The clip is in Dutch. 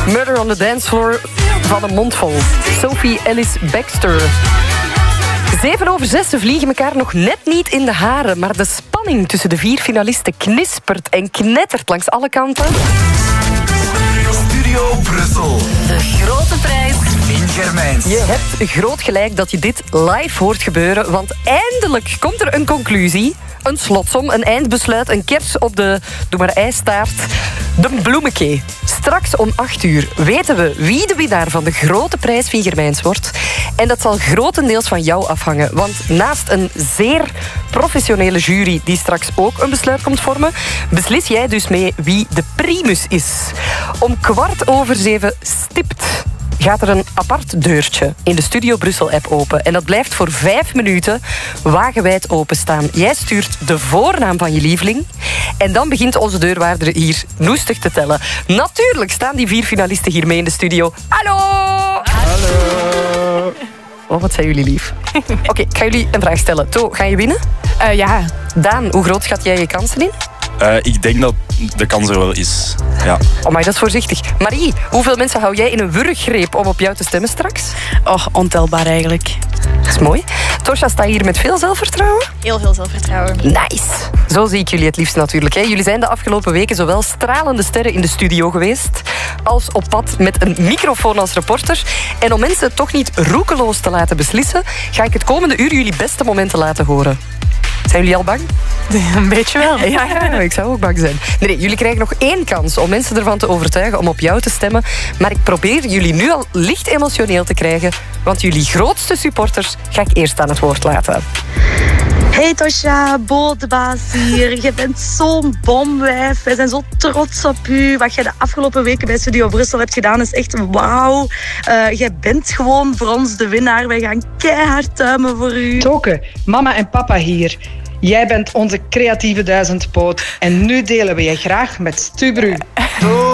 Murder on the Dance Floor van een mondvol. Sophie Ellis Bextor. 7:07, ze vliegen elkaar nog net niet in de haren, maar de spanning tussen de 4 finalisten knispert en knettert langs alle kanten. Studio Brussel. De grote prijs. Lien Germijns. Je hebt groot gelijk dat je dit live hoort gebeuren, want eindelijk komt er een conclusie. Een slotsom, een eindbesluit, een kers op de, doe maar ijstaart, de bloemekee. Straks om 8:00 weten we wie de winnaar van de grote prijs Lien Germijns wordt. En dat zal grotendeels van jou afhangen. Want naast een zeer professionele jury die straks ook een besluit komt vormen, beslis jij dus mee wie de primus is. Om 7:15 stipt gaat er een apart deurtje in de Studio Brussel-app open. En dat blijft voor 5 minuten wagenwijd openstaan. Jij stuurt de voornaam van je lieveling. En dan begint onze deurwaarder hier noestig te tellen. Natuurlijk staan die 4 finalisten hier mee in de studio. Hallo! Hallo! Oh, wat zijn jullie lief. Oké, ik ga jullie een vraag stellen. To, ga je winnen? Ja. Daan, hoe groot schat jij je kansen in? Ik denk dat de kans er wel is. Ja. Oh, maar dat is voorzichtig. Marie, hoeveel mensen hou jij in een wurggreep om op jou te stemmen straks? Oh, ontelbaar eigenlijk. Dat is mooi. Tosja staat hier met veel zelfvertrouwen. Heel veel zelfvertrouwen. Nice. Zo zie ik jullie het liefst natuurlijk. Hè. Jullie zijn de afgelopen weken zowel stralende sterren in de studio geweest, als op pad met een microfoon als reporter. En om mensen toch niet roekeloos te laten beslissen, ga ik het komende uur jullie beste momenten laten horen. Zijn jullie al bang? Een beetje wel. Ja, ik zou ook bang zijn. Nee, jullie krijgen nog 1 kans om mensen ervan te overtuigen om op jou te stemmen. Maar ik probeer jullie nu al licht emotioneel te krijgen, want jullie grootste supporters ga ik eerst aan het woord laten. Hey Tosja, Bo de baas hier. Je bent zo'n bomwijf. Wij zijn zo trots op u. Wat jij de afgelopen weken bij Studio Brussel hebt gedaan is echt wauw. Jij bent gewoon voor ons de winnaar. Wij gaan keihard tuimen voor u. Toke, mama en papa hier. Jij bent onze creatieve duizendpoot. En nu delen we je graag met Stubru.